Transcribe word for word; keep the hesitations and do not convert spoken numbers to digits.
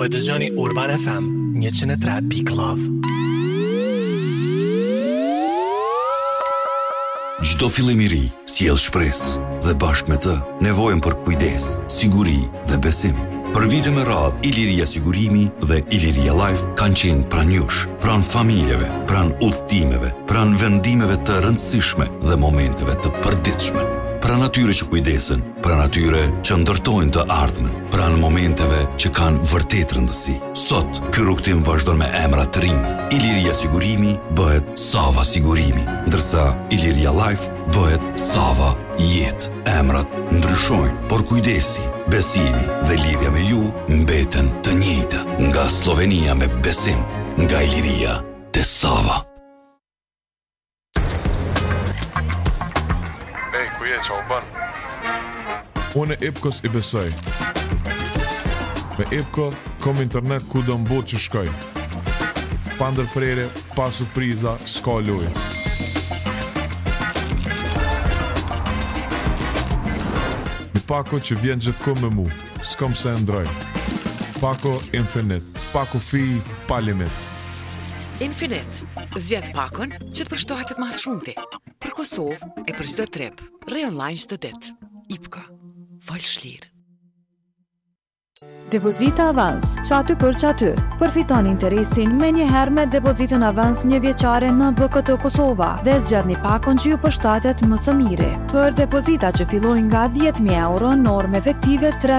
Po e dëgjoni Urban F M njëqind e tre pikë nove. Çdo fillim i ri sjell shpresë dhe bashkë me të nevojën për kujdes, siguri dhe besim. Për vite me radhë, Iliria Sigurimi dhe Iliria Life kanë qenë pranë jush, pranë familjeve, pranë udhëtimeve, pranë vendimeve të rëndësishme dhe momenteve të përditshme. Pranë atyre që kujdesen, pranë atyre që ndërtojnë të ardhmen, pranë momenteve që kanë vërtet rëndësi. Sot, ky rrugtim vazhdon me emra të rinj. Iliria Sigurimi bëhet Sava Sigurimi, ndërsa Iliria Life bëhet Sava Jetë. Emrat ndryshojnë, por kujdesi, besimi dhe lidhja me ju mbeten të njëjta. Nga Slovenia me besim, nga Iliria te Sava. Ku je, qa u ban? Unë e Ipkos i besoj. Me Ipko, kom internet ku do mbot që shkoj. Pa ndërprerje, pa surpriza, s'ka lojë. Një pako që vjen gjithkohë me mu, s'kom se ndroj. Pako Infinite, pako fi, pa limit. Infinite, zgjedh pakon që të përshtohet të mas shumëti. Për Kosovë e për çdo trip, re online çdo ditë. Ipka, fol shlirë. Depozita avans, qaty për qaty. Përfiton interesin me një herë me depozitën avans një vjeçare në B K T Kosova dhe zgjedhni pakon që ju përshtatet më së miri. Për depozita që fillojnë nga dhjetë mijë euro, normë efektive tre